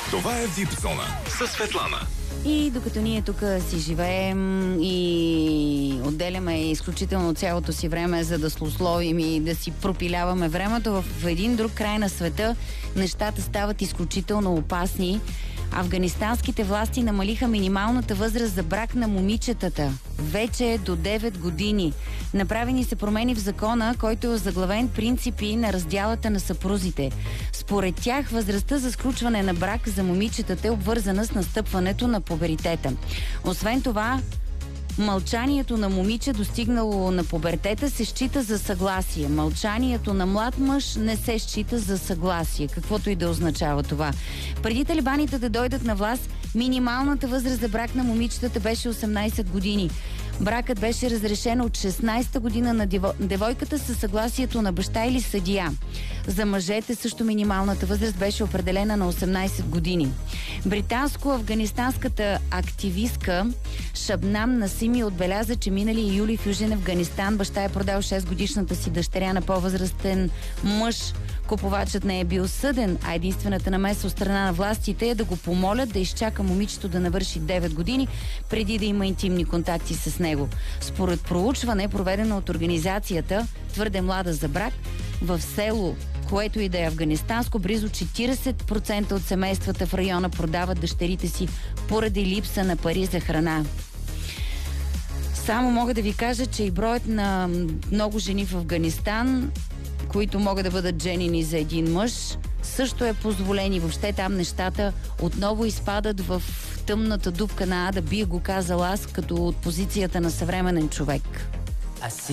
Това е VIP Зона със Светлана. И докато ние тук си живеем и отделяме изключително цялото си време, за да слословим и да си пропиляваме времето, в един друг край на света нещата стават изключително опасни. Афганистанските власти намалиха минималната възраст за брак на момичетата. Вече е до 9 години. Направени са промени в закона, който е озаглавен принципи на раздялата на съпрузите. Според тях възрастта за сключване на брак за момичетата е обвързана с настъпването на пубертета. Освен това, мълчанието на момиче, достигнало на пубертета, се счита за съгласие. Мълчанието на млад мъж не се счита за съгласие, каквото и да означава това. Преди талибаните да дойдат на власт, минималната възраст за брак на момичетата беше 18 години. Бракът беше разрешен от 16-та година на девойката със съгласието на баща или съдия. За мъжете също минималната възраст беше определена на 18 години. Британско-афганистанската активистка Шабнам Насими отбеляза, че минали юли в Южен Афганистан баща е продал 6-годишната си дъщеря на по-възрастен мъж. Купувачът не е бил съден, а единствената намеса от страна на властите е да го помолят да изчака момичето да навърши 9 години, преди да има интимни контакти с него. Според проучване, проведено от организацията Твърде млада за брак, в село, което и да е афганистанско, близо 40% от семействата в района продават дъщерите си поради липса на пари за храна. Само мога да ви кажа, че и броят на много жени в Афганистан, които могат да бъдат женени за един мъж, също е позволен и въобще там нещата отново изпадат в тъмната дупка на ада, бих го казала аз, като от позицията на съвременен човек.